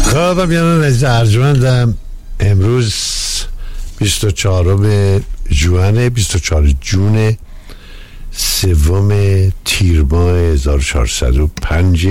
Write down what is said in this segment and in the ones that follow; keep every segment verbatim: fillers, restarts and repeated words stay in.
خب بیانم از ارجمندم امروز بیست و چهارم جوان بیست و چهارم جون سوم تیر ماه هزار و چهارصد و پنج،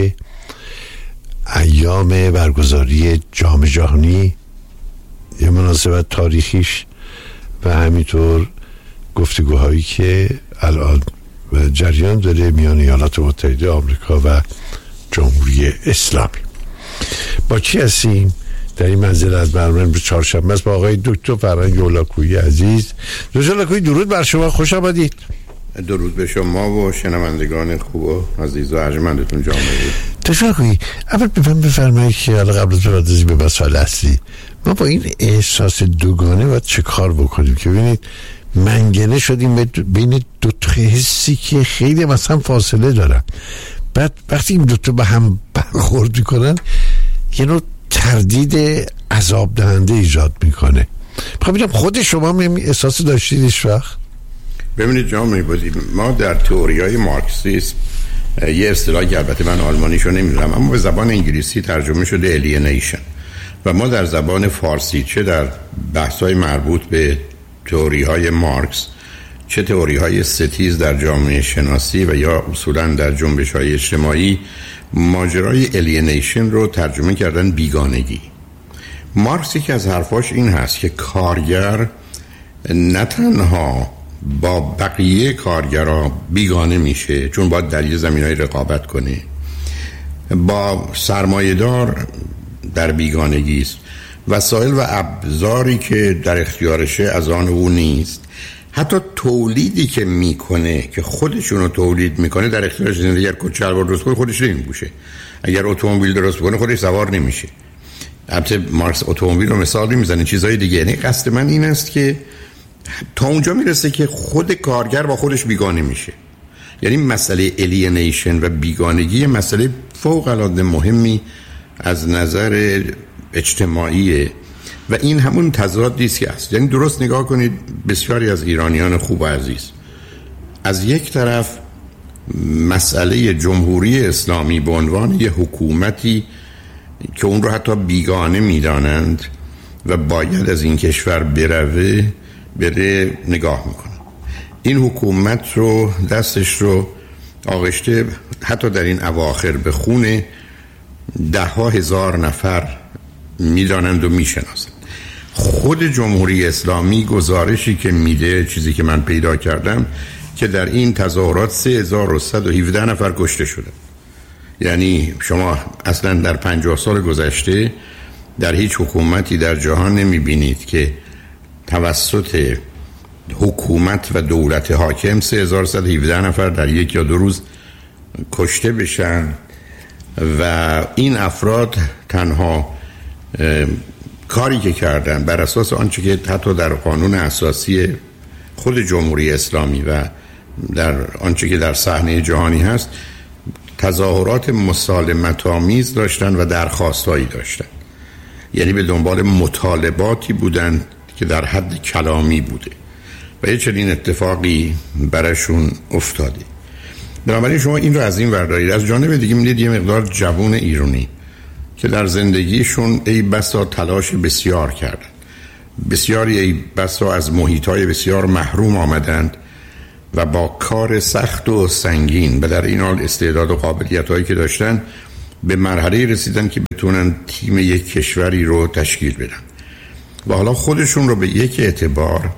ایام برگزاری جام جهانی، یه مناسبت تاریخیش و همینطور گفتگوهایی که الان جریان داره میان ایالات متحده آمریکا و جمهوری اسلامی. با کی هستیم در این منزل از برنامه امروز چهارشنبه است؟ با آقای دکتر فرهنگ هولاکویی عزیز. دکتر هولاکویی درود بر شما، خوش آمدید. درود به شما و شنوندگان خوب و عزیز و ارجمندتون جامعه. دکتر هولاکویی اول بفهم بفرمایید که حالا قبل از بپردازیم به مسائل اصلی، ما با این احساس دوگانه باید چه کار بکنیم که ببینید منگنه شدیم بین دو تا حسی که خیلی مثلا فاصله دارن، بعد وقتی این دوتا به هم برخورد میکنن یه نوع تردید عذاب دهنده ایجاد میکنه. میخوام بگم خود شما هم احساس داشتید ایش وقت؟ ببینید جامعه بودیم، ما در تئوریای مارکسیسم یه اصطلاحی که البته من آلمانیشو نمیدونم اما به زبان انگلیسی ترجمه شده الیینیشن، و ما در زبان فارسی چه در بحث‌های مربوط به تئوری‌های مارکس چه تئوری‌های ستیز در جامعه شناسی و یا اصولاً در جنبش‌های اجتماعی ماجرای الیینیشن رو ترجمه کردن بیگانگی. مارکس یکی از حرفاش این هست که کارگر نه تنها با بقیه کارگرها بیگانه میشه چون باید در یه زمینه‌ای رقابت کنه، با سرمایه‌دار در بیگانگی است، وسایل و ابزاری که در اختیارشه از آن او نیست، حتی تولیدی که میکنه که خودشونو تولید میکنه در اختیارش نیست. اگر کچلوار درست کنه خودش نمیپوشه، اگر اتومبیل درست کنه خودش سوار نمیشه. البته مارکس اتومبیل رو مثال میزنه، چیزای دیگه. یعنی قصد من این است که تا اونجا میرسه که خود کارگر با خودش بیگانه میشه. یعنی مسئله الیینیشن و بیگانگی مسئله فوق العاده مهمی از نظر اجتماعیه و این همون تضادی است که هست. یعنی درست نگاه کنید، بسیاری از ایرانیان خوب و عزیز از یک طرف مسئله جمهوری اسلامی به عنوان یه حکومتی که اون رو حتی بیگانه میدانند و باید از این کشور بروه بره نگاه میکنن. این حکومت رو دستش رو آغشته حتی در این اواخر به خون ده ها هزار نفر میدانند و میشناسند. خود جمهوری اسلامی گزارشی که میده، چیزی که من پیدا کردم، که در این تظاهرات سه هزار و صد و هفده نفر کشته شده. یعنی شما اصلا در پنجاه سال گذشته در هیچ حکومتی در جهان نمیبینید که توسط حکومت و دولت حاکم سه هزار و صد و هفده نفر در یک یا دو روز کشته بشن و این افراد تنها کاری که کردن بر اساس آنچه که حتی در قانون اساسی خود جمهوری اسلامی و در آنچه که در صحنه جهانی هست تظاهرات مسالمت‌آمیز داشتن و درخواستایی داشتن. یعنی به دنبال مطالباتی بودن که در حد کلامی بوده و یه چنین اتفاقی براشون افتاده. بنابراین شما این رو از این وردارید. از جانب دیگه میدید یه مقدار جوان ایرانی که در زندگیشون ای بسا تلاش بسیار کردن، بسیاری ای بسا از محیطای بسیار محروم آمدند و با کار سخت و سنگین و در این حال استعداد و قابلیت‌هایی که داشتن به مرحله رسیدن که بتونن تیم یک کشوری رو تشکیل بدن و حالا خودشون رو به یک اعتبار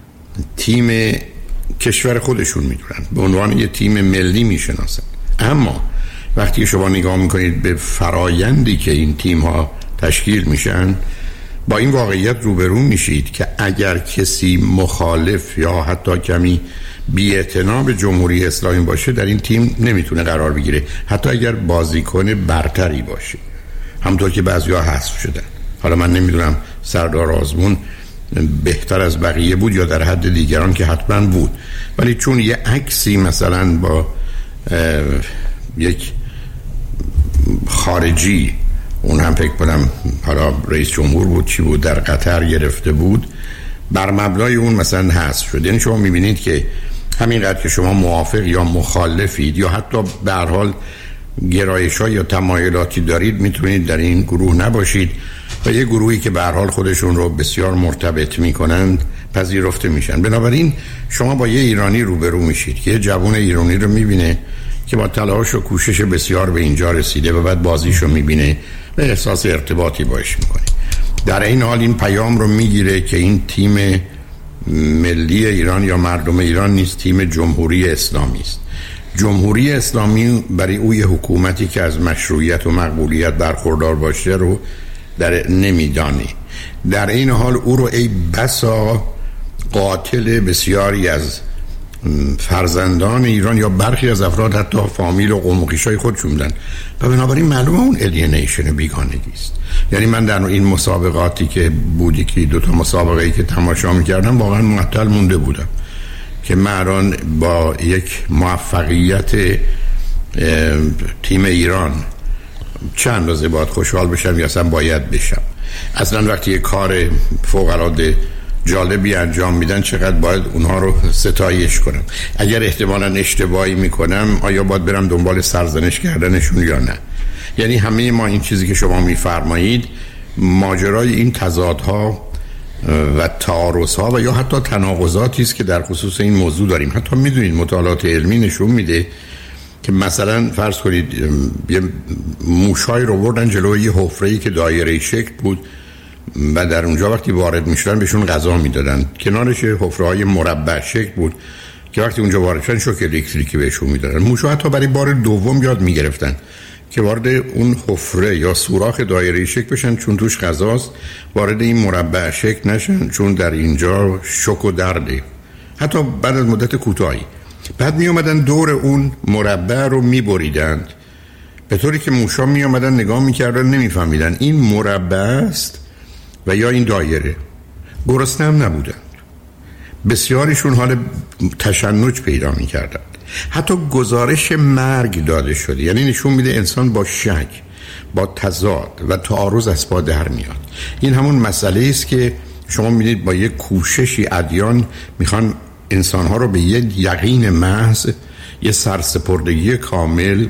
تیم کشور خودشون میدونن، به عنوان یه تیم ملی میشناسن. اما وقتی شما نگاه میکنید به فرایندی که این تیم ها تشکیل میشن، با این واقعیت روبرو میشید که اگر کسی مخالف یا حتی کمی بی‌اعتنا به جمهوری اسلامی باشه در این تیم نمیتونه قرار بگیره، حتی اگر بازیکن برتری باشه، همونطور که بعضیا حذف شدن. حالا من نمیدونم سردار آزمون بهتر از بقیه بود یا در حد دیگران که حتما بود، ولی چون یه عکسی مثلا با یک خارجی، اون هم فکر کنم حالا رئیس جمهور بود چی بود، در قطر گرفته بود، بر مبنای اون مثلا حذف شد. یعنی شما میبینید که همینقدر که شما موافق یا مخالفید یا حتی به هر حال گرایش‌ها یا تمایلاتی دارید میتونید در این گروه نباشید و یه گروهی که به هر حال خودشون رو بسیار مرتبط میکنند پذیرفته میشن. بنابراین شما با یه ایرانی روبرو میشید که یه جوان ایرانی رو میبینه که با تلاش و کوشش بسیار به اینجا رسیده و بعد بازیشو میبینه و احساس ارتباطی باش میکنه. در این حال این پیام رو میگیره که این تیم ملی ایران یا مردم ایران نیست، تیم جمهوری اسلامی است. جمهوری اسلامی برای او یه حکومتی که از مشروعیت و مقبولیت برخوردار باشه رو در نمیدانی. در این حال او رو ای بسا قاتل بسیاری از فرزندان ایران یا برخی از افراد حتی فامیل و قوم و خویشای خودشون میدن و بنابراین معلومه اون الینیشن بیگانگی است. یعنی من در این مسابقاتی که بودی که دو تا مسابقه‌ای که تماشا می‌کردم واقعا معطل مونده بودم که من با یک موفقیت تیم ایران چند اندازه باید خوشحال بشم یا اصلا باید بشم. اصلا وقتی یک کار فوق‌العاده جالبی انجام میدن چقدر باید اونها رو ستایش کنم. اگر احتمالاً اشتباهی میکنم آیا باید برم دنبال سرزنش کردنشون یا نه؟ یعنی همه ما این چیزی که شما میفرمایید ماجرای این تضادها و تعارضها و یا حتی تناقضاتی است که در خصوص این موضوع داریم. حتی میدونید مطالعات علمی نشون میده که مثلا فرض کنید یه موشای رو بردن جلوی یه حفره‌ای که دایره شکل بود و در اونجا وقتی وارد میشدن بهشون غذا میدادن. کنارش حفره‌های مربع شکل بود که وقتی اونجا وارد شدن شوک الکتریکی بهشون میدادن. موشا حتی برای بار دوم یاد میگرفتن که وارد اون حفره یا سوراخ دایره شکل بشن چون توش غذاست، وارد این مربع شکل نشن چون در اینجا شوک و درده. حتی بعد از مدت کوتاهی بعد می اومدن دور اون مربع رو می بریدند به طوری که موشا می اومدن نگاه می کردن نمی فهمیدن این مربع است و یا این دایره. گرسنه هم نبودن. بسیاریشون حال تشنج پیدا می کردن. حتی گزارش مرگ داده شده، یعنی نشون میده انسان با شک، با تضاد و تعارض از پا در میاد. این همون مسئله است که شما میدید با یک کوششی ادیان میخوان انسانها رو به یک یقین محض، یه سرسپردگی کامل،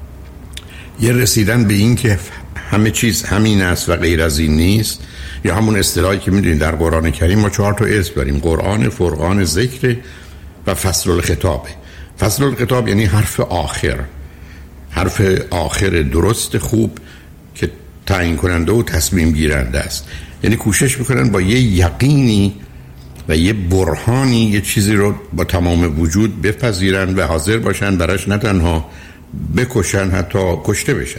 یه رسیدن به این که همه چیز همین است و غیر از این نیست، یا همون اصطلاحی که میدونید در قرآن کریم ما چهار تا اسم داریم: قرآن، فرقان، ذکر و فصل الخطاب. فصل الخطاب یعنی حرف آخر، حرف آخر درست خوب که تعیین کننده و تصمیم گیرنده است. یعنی کوشش میکنن با یه یقینی و یه برهانی یه چیزی رو با تمام وجود بپذیرن و حاضر باشن براش نه تنها بکشن، حتی کشته بشن.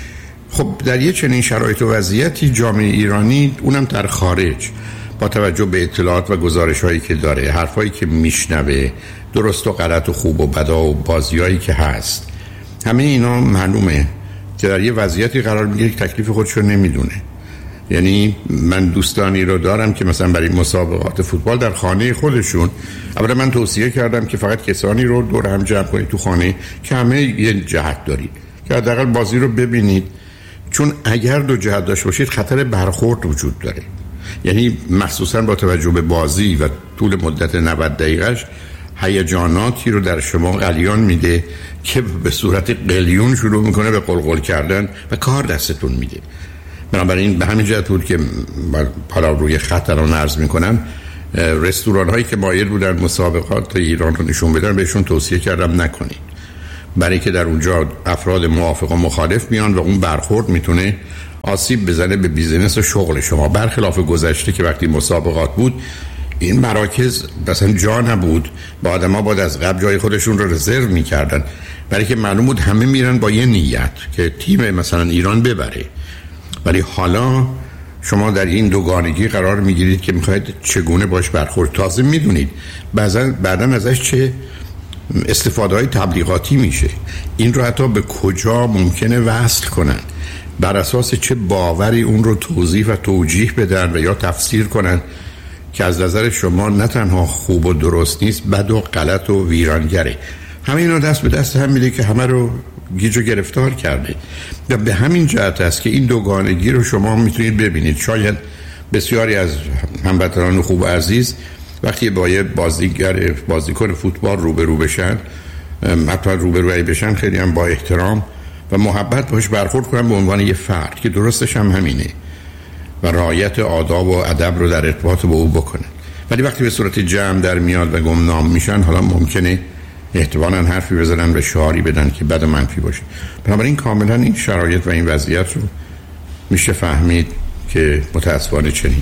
خب در یه چنین شرایط و وضعیتی جامعه ایرانی، اونم در خارج، با توجه به اطلاعات و گزارش هایی که داره، حرفایی که میشنوه، درست و غلط و خوب و بدا و بازیایی که هست، همه اینا معلومه که در یه وضعیتی قرار میگیره که تکلیف خودش رو نمیدونه. یعنی من دوستانی رو دارم که مثلا برای مسابقات فوتبال در خانه خودشون، اولا من توصیه کردم که فقط کسانی رو دور هم جمع کنید تو خانه که همه یه جهت دارید که حداقل بازی رو ببینید، چون اگر دو جهت داشته باشید خطر برخورد وجود داره. یعنی مخصوصا با توجه به بازی و طول مدت نود دقیقهش هیجاناتی رو در شما غلیان میده که به صورت قلیون شروع میکنه به قلقل کردن و کار دستتون میده. بنابراین به همین جهت بود که حالا روی خط الان عرض میکنم رستوران هایی که مایل بودن مسابقات ایران رو نشون بدن بهشون توصیه کردم نکنید، برای که در اونجا افراد موافق و مخالف میان و اون برخورد میتونه آسیب بزنه به بیزینس و شغل شما. برخلاف گذشته که وقتی مسابقات بود این مراکز مثلا جا نبود، با آدم ها باید از قبل جای خودشون رو رزرو میکردن، برای که معلوم بود همه میرن با یه نیت که تیم مثلا ایران ببره. ولی حالا شما در این دوگانگی قرار میگیرید که میخواید چگونه باش برخورد. تازه میدونید بعداً ازش چه استفاده های تبلیغاتی میشه. این رو حتی به کجا ممکنه وصل کنن، بر اساس چه باوری اون رو توضیح و توجیه بدن و یا تفسیر کنن که از نظر شما نه تنها خوب و درست نیست، بد و غلط و ویرانگره. همه اینا دست به دست هم میده که همه رو گیج و گرفتار کرده. و به همین جهت است که این دوگانگی رو شما میتونید ببینید. شاید بسیاری از هموطنان خوب و عزیز وقتی با یه بازیگر بازیکن فوتبال روبرو بشن، حتی روبروی بشن، خیلی هم با احترام و محبت باش برخورد کنم به عنوان یه فرد که درستش هم همینه و رعایت آداب و ادب رو در ارتباط با او بکنن. ولی وقتی به صورت جمع در میاد و گمنام میشن، حالا ممکنه احتمالاً حرفی بزنن و شعاری بدن که بد و منفی باشه. بنابراین کاملا این شرایط و این وضعیت رو میشه فهمید که متاسفانه چنین.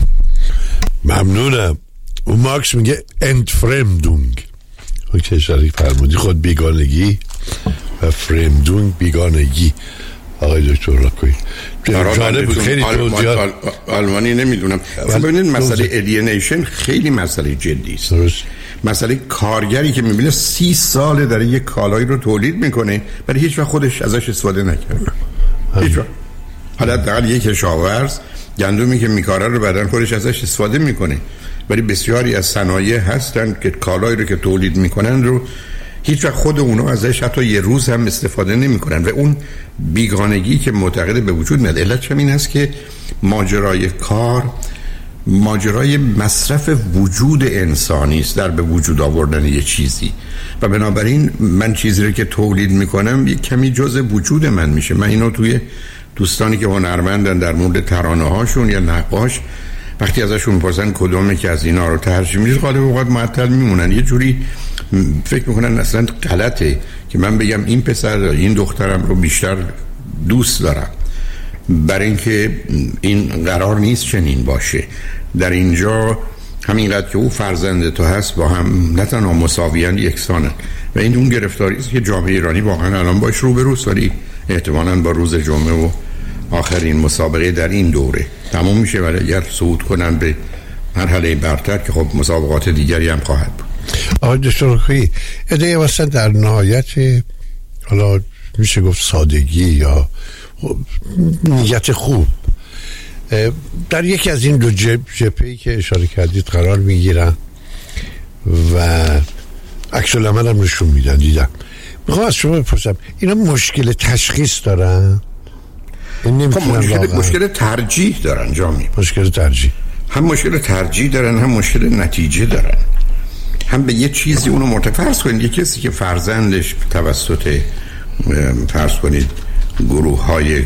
ممنونم. اون مارکس میگه انتفرمدونگ که اشاره فرمودی، خود بیگانگی و فرمدونگ بیگانگی. آقای دکتر راکویی جالب بود، خیلی توضیحات. آل... آل... آلمانی نمیدونم. ببینید مسئله الینیشن خیلی مسئله جدی است. مسئله کارگری که میبینه سی سال داره یک کالایی رو تولید میکنه ولی هیچ وقت خودش ازش استفاده نکرده. هیچ وقت. حالا دقیقا یک کشاورز گندمی که میکاره رو بعدن خودش ازش استفاده میکنه، ولی بسیاری از صنایع هستن که کالایی رو که تولید میکنن رو هیچ وقت خود اونا ازش حتی یه روز هم استفاده نمیکنن و اون بیگانگی که معتقد به وجود میاد. علت چه این است که ماجرای کار ماجرای مصرف وجود انسانی است در به وجود آوردن یه چیزی و بنابراین من چیزی رو که تولید میکنم یه کمی جزء وجود من میشه. من اینو توی دوستانی که هنرمندن در مورد ترانه هاشون یا نقاش وقتی ازشون میپرسن کدومی که از اینا رو ترجیح میدید، غالب اوقات معطل میمونن. یه جوری فکر میکنن اصلا غلطه که من بگم این پسر این دخترم رو بیشتر دوست دارم، برای اینکه این قرار نیست چنین باشه. در اینجا همینقدر که او فرزند تو هست با هم نه تنها مساویان، یکسانن و این اون گرفتاری است که جامعه ایرانی واقعا الان باش روبروست، ولی احتمالاً با روز جمعه و آخرین مسابقه در این دوره تموم میشه. ولی اگر صعود کنن به مرحله برتر که خب مسابقات دیگری هم خواهد بود. آقای دکتر راکویی ایده واسه در نهایت حالا میشه گفت سادگی یا نیت خوب در یکی از این دو جبهه‌ای که اشاره کردید قرار میگیرن و عکس العمل هم نشون میدن. دیدم میخوام از شما بپرسم اینا مشکل تشخیص دارن؟ خب مشکل, مشکل ترجیح دارن جامی. مشکل ترجیح هم مشکل ترجیح دارن هم مشکل نتیجه دارن. هم به یه چیزی اونو مرتفع کنید. یه کسی که فرزندش توسط فرض کنید گروه های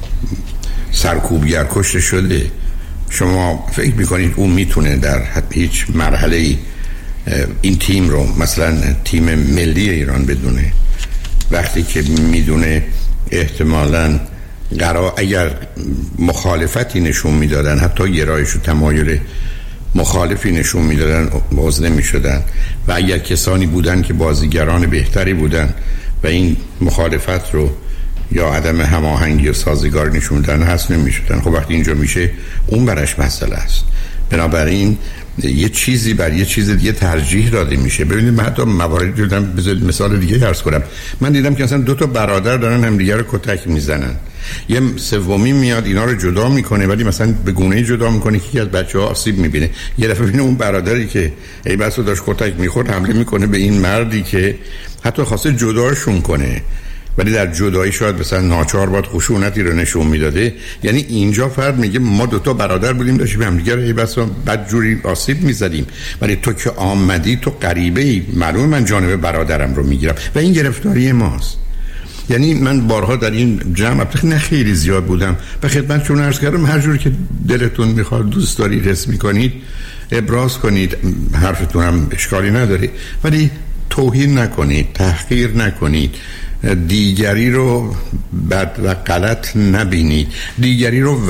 سرکوبگر کشته شده، شما فکر میکنید اون میتونه در هیچ مرحله این تیم رو مثلا تیم ملی ایران بدونه؟ وقتی که میدونه احتمالاً قرار اگر مخالفتی نشون میدادن، حتی گرایش و تمایل مخالفی نشون میدادن، عضو نمیشدن و اگر کسانی بودن که بازیگران بهتری بودن و این مخالفت رو یا عدم هماهنگی و سازگار نشون دادن هست نمیشدن. خب وقتی اینجا میشه اون برش مسئله است. بنابراین یه چیزی بر یه چیز دیگه ترجیح داده میشه. ببینید من حتی مواردی دیدم، بذارید مثال دیگه عرض کنم. من دیدم که اصلا دو تا برادر دارن همدیگه رو کتک میزنن، یه سومی میاد اینا رو جدا میکنه ولی مثلا به گونه‌ای جدا میکنه که یکی از بچه‌ها آسیب میبینه. یه دفعه ببینه اون برادری که ای بسا داشت کتک میخورد حمله میکنه به این مردی که حتی خواسته جداشون کنه ولی در جدایی شاید مثلا ناچار باید خشونتی رو نشون میداده. یعنی اینجا فرد میگه ما دوتا برادر بودیم داشتیم همدیگه رو ای بسا بدجوری آسیب میزدیم، ولی تو که آمدی تو غریبه‌ای، معلومه من جانب برادرم رو میگیرم و این گرفتاری ماست. یعنی من بارها در این جمع نه خیلی زیاد بودم و خدمتتون عرض کردم هر جوری که دلتون میخواد دوست دارید حس میکنید ابراز کنید، حرفتونم اشکالی نداره، ولی توهین نکنید، تحقیر نکنید، دیگری رو بد و غلط نبینید، دیگری رو